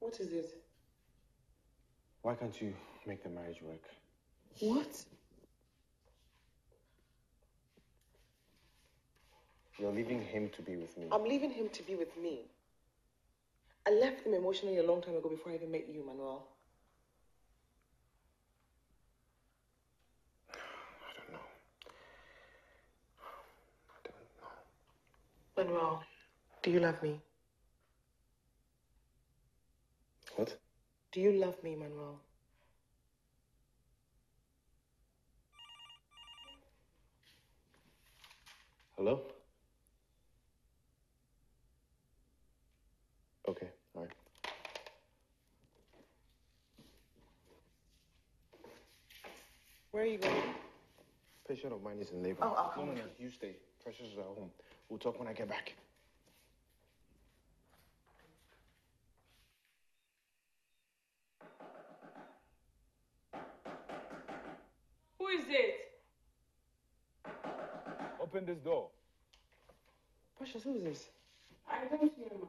What is it? Why can't you make the marriage work? What? You're leaving him to be with me. I'm leaving him to be with me. I left him emotionally a long time ago before I even met you, Manuel. I don't know. Manuel, do you love me? What? Do you love me, Manuel? Hello? Okay, all right. Where are you going? Patient of mine is in labor. Oh, I'll come. No, you stay. Precious is at home. We'll talk when I get back. Who is it? Open this door. Precious, who is this? I don't hear him.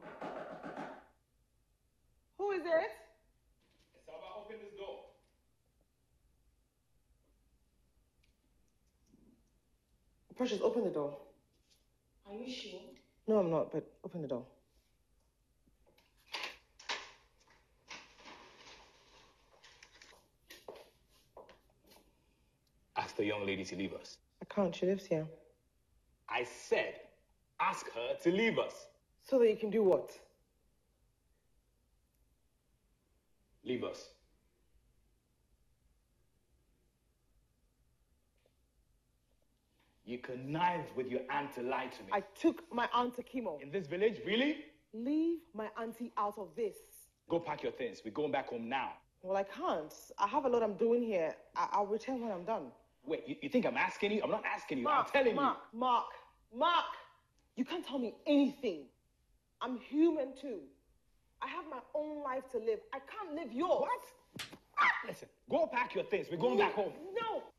Who is it? Saba, open this door. Precious, open the door. Are you sure? No, I'm not, but open the door. Ask the young lady to leave us. I can't. She lives here. I said, ask her to leave us. So that you can do what? Leave us. You connived with your aunt to lie to me. I took my aunt to chemo. In this village, really? Leave my auntie out of this. Go pack your things. We're going back home now. Well, I can't. I have a lot I'm doing here. I'll return when I'm done. Wait, you think I'm asking you? I'm not asking you. I'm telling you. Mark, you can't tell me anything. I'm human too. I have my own life to live. I can't live yours. What? Listen, go pack your things. We're going back home. No.